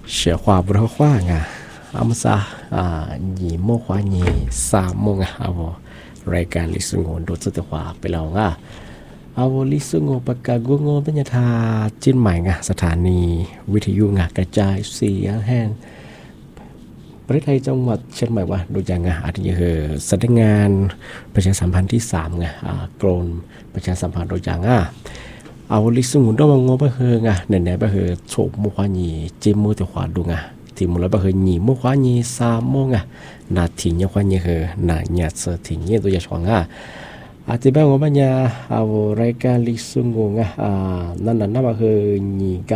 เสียความบริว่างอามาซาหยีโมควาหยีสามโมงเอารายการลิสุงโงโดดสุดขวาไปแล้วเอาลิสุงโงปากกากุงโงปัญญาธาจิ้นใหม่สถานีวิทยุกระจายเสียงแห้งประเทศไทยจังหวัดเชียงใหม่ว่าดูอย่างอาทิตย์สำนักงานประชาสัมพันธ์ที่3กรมประชาสัมพันธ์ดูอย่างเอาลิสุงโงต้องมองไปเนี่ยไปโฉบมุขวานีจิ้มมือแต่ขวาดูที่มุลไปหยีมุขวานีสามโมงนาทีเนี่ยควานีนาหยาดเสือทีเนี่ยตัวอย่างช่องอาจจะแบบว่ามันเอารายการลิสุงโงนั่นน่ะมาหยี